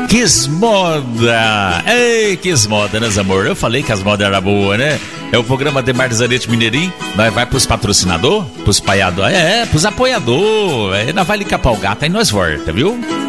Quismoda! Ei, Quismoda, né, amor? Eu falei que as modas eram boas, né? É o programa de Marzanete Mineirinho. Nós vai pros patrocinadores, pros paiadores, pros apoiadores. Nós vai ligar pra o gato, aí nós volta, viu?